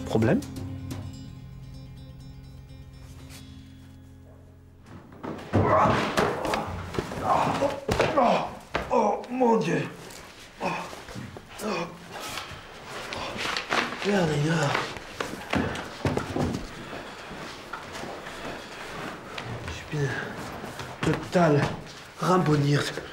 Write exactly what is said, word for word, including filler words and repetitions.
problème? Oh, oh mon Dieu. Oh, oh. Merde, les gars. Je suis total rambonniert.